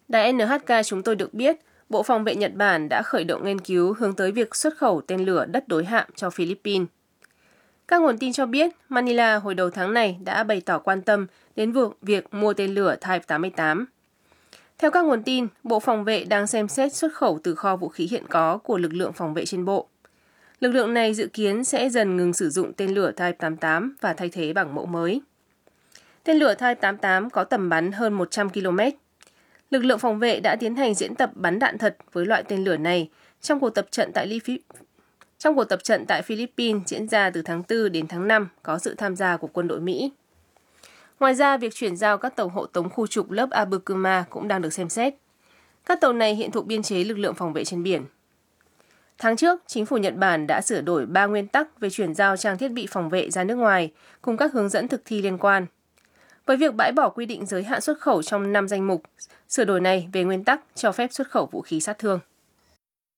Đài NHK chúng tôi được biết, Bộ Phòng vệ Nhật Bản đã khởi động nghiên cứu hướng tới việc xuất khẩu tên lửa đất đối hạm cho Philippines. Các nguồn tin cho biết, Manila hồi đầu tháng này đã bày tỏ quan tâm đến việc mua tên lửa Type 88. Theo các nguồn tin, Bộ Phòng vệ đang xem xét xuất khẩu từ kho vũ khí hiện có của lực lượng phòng vệ trên bộ. Lực lượng này dự kiến sẽ dần ngừng sử dụng tên lửa Type 88 và thay thế bằng mẫu mới. Tên lửa Type 88 có tầm bắn hơn 100 km. Lực lượng phòng vệ đã tiến hành diễn tập bắn đạn thật với loại tên lửa này trong cuộc tập trận tại Philippines diễn ra từ tháng 4 đến tháng 5 có sự tham gia của quân đội Mỹ. Ngoài ra, việc chuyển giao các tàu hộ tống khu trục lớp Abukuma cũng đang được xem xét. Các tàu này hiện thuộc biên chế lực lượng phòng vệ trên biển. Tháng trước, chính phủ Nhật Bản đã sửa đổi 3 nguyên tắc về chuyển giao trang thiết bị phòng vệ ra nước ngoài cùng các hướng dẫn thực thi liên quan. Với việc bãi bỏ quy định giới hạn xuất khẩu trong 5 danh mục, sửa đổi này về nguyên tắc cho phép xuất khẩu vũ khí sát thương.